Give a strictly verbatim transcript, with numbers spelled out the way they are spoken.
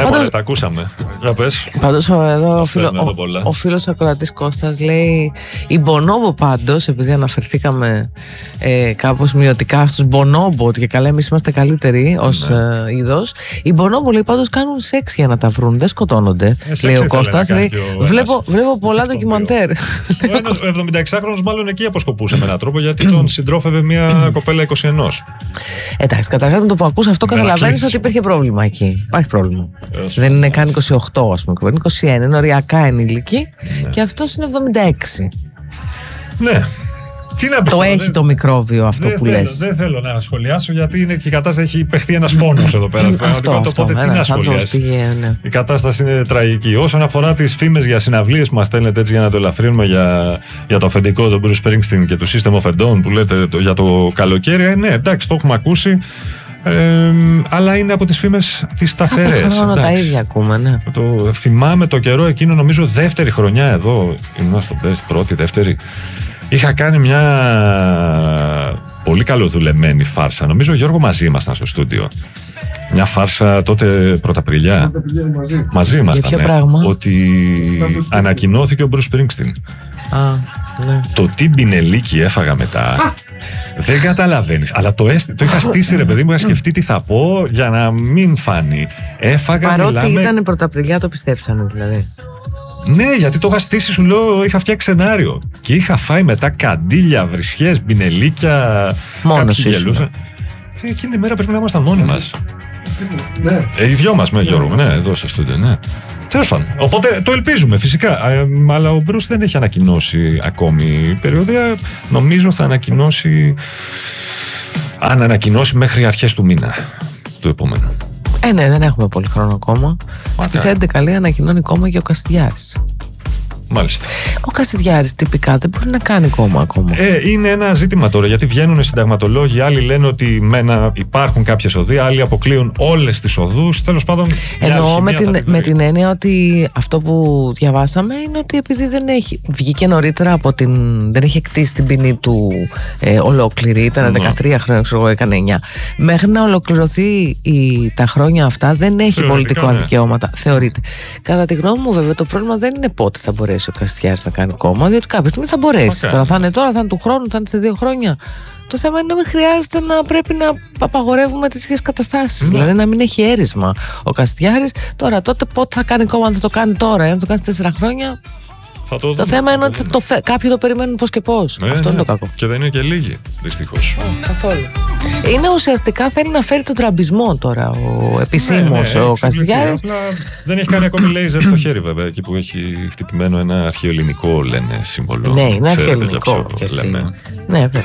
Ναι, πάντως, τα ακούσαμε. Για πες. Πάντως εδώ ο, φίλο, ο, ο φίλος ακροατής Κώστας λέει η Bonobo πάντως, επειδή αναφερθήκαμε ε, κάπως μειωτικά στους Bonobo και καλά εμείς είμαστε καλύτεροι ως ναι. ε, είδος, οι Bonobo λέει πάντως κάνουν σεξ για να τα βρουν, δεν σκοτώνονται. Ε, λέει ο Κώστας, λέει, βλέπω, βλέπω πολλά ντοκιμαντέρ. Ο εβδομηνταεξάχρονος μάλλον εκεί αποσκοπούσε με έναν τρόπο, γιατί τον συντρόφευε μια κοπέλα είκοσι ένα. Εντάξει, καταρχάς με το που ακούς αυτό καταλαβαίνεις ότι υπήρχε πρόβλημα εκεί. Υπάρχει πρόβλημα. Δεν είναι καν είκοσι οκτώ, ας πούμε, είναι είκοσι ένα, είναι οριακά ενήλικη ναι. και αυτός είναι εβδομήντα έξι. Ναι. Τι να το έχει δεν... το μικρόβιο αυτό δεν που θέλω, λες. Δεν θέλω να σχολιάσω, γιατί είναι και η κατάσταση, έχει παιχτεί ένας πόνος εδώ πέρα. αυτό, αυτό, οπότε τι να σχολιάσει. Ναι. Η κατάσταση είναι τραγική. Όσον αφορά τις φήμες για συναυλίες που μας στέλνετε έτσι για να το ελαφρύνουμε για, για το αφεντικό του Bruce Springsteen και του System of a Down που λέτε το, για το καλοκαίρι, ναι, εντάξει, το έχουμε ακούσει. Ε, αλλά είναι από τις φήμες τις σταθερές. Κάθε χρόνο τα ίδια ακούμε, ναι. Το, θυμάμαι το καιρό εκείνο, νομίζω δεύτερη χρονιά εδώ, ήμουν στο Best, πρώτη, δεύτερη. Είχα κάνει μια πολύ καλοδουλεμένη φάρσα. Νομίζω Γιώργο μαζί ήμασταν στο στούντιο. Μια φάρσα τότε Πρωταπριλιά. Μαζί, μαζί ήμασταν. Ναι, ότι ανακοινώθηκε ο Bruce Springsteen. Α, ναι. Το τι μπινελίκι έφαγα μετά. Δεν καταλαβαίνεις. Αλλά το, έστη, το είχα στήσει, ρε παιδί μου, είχα σκεφτεί τι θα πω για να μην φανεί. Έφαγα. Παρότι μιλάμε... ήταν Πρωταπριλιά, το πιστέψανε δηλαδή. Ναι, γιατί το είχα στήσει, σου λέω, είχα φτιάξει σενάριο. Και είχα φάει μετά καντήλια, βρισιές, μπινελίκια. Μόνος ήσουν. Εκείνη τη μέρα πρέπει να ήμασταν μόνοι μας. Ναι. Ε, οι δυο μας με Γιώργο, ναι, εδώ στο στούντιο, ναι. Τέλος πάντων. Οπότε το ελπίζουμε φυσικά. Ε, αλλά ο Μπρους δεν έχει ανακοινώσει ακόμη περιοδία. Νομίζω θα ανακοινώσει. Αν ανακοινώσει μέχρι αρχές του μήνα του επόμενου. Ε, ναι, δεν έχουμε πολύ χρόνο ακόμα. Στις έντεκα λέει ανακοινώνει κόμμα και ο Κασιδιάρης. Μάλιστα. Ο Κασιδιάρης τυπικά δεν μπορεί να κάνει κόμμα ακόμα. Ε, είναι ένα ζήτημα τώρα, γιατί βγαίνουν συνταγματολόγοι, άλλοι λένε ότι μένα υπάρχουν κάποιες οδοί, άλλοι αποκλείουν όλες τις οδούς. Τέλος πάντων. Εννοώ με την, με την έννοια ότι αυτό που διαβάσαμε είναι ότι επειδή δεν έχει βγήκε νωρίτερα από την. Δεν έχει εκτίσει την ποινή του ε, ολόκληρη, ήταν mm. δεκατρία χρόνια, ξέρω εγώ, έκανε εννιά. Μέχρι να ολοκληρωθεί η, τα χρόνια αυτά δεν έχει θεωρητικά, πολιτικό ναι. δικαιώματα. Θεωρείται. Κατά τη γνώμη μου, βέβαια, το πρόβλημα δεν είναι πότε θα μπορέσει ο Κασιδιάρης να κάνει κόμμα, διότι κάποια στιγμή θα μπορέσει. Okay. Τώρα θα είναι τώρα, θα είναι του χρόνου, θα είναι σε δύο χρόνια. Το θέμα είναι να μην χρειάζεται να πρέπει να απαγορεύουμε τέτοιες καταστάσεις. Mm. Δηλαδή να μην έχει έρισμα ο Κασιδιάρης. Τώρα, τότε πότε θα κάνει κόμμα, αν θα το κάνει τώρα, αν θα το κάνει τέσσερα χρόνια. Θα το, το θέμα είναι ότι το θε... κάποιοι το περιμένουν πώς και πώς. Ναι, αυτό ναι. είναι το κακό. Και δεν είναι και λίγοι, δυστυχώς. Oh, καθόλου. Είναι ουσιαστικά θέλει να φέρει τον τραμπισμό τώρα ο επισήμος, ναι, ναι, ο Κασιδιάρης. Δεν έχει κάνει ακόμη λέιζερ στο χέρι, βέβαια, εκεί που έχει χτυπημένο ένα αρχαιοελληνικό, λένε, σύμβολο. Ναι, είναι αρχαιοελληνικό. Ναι,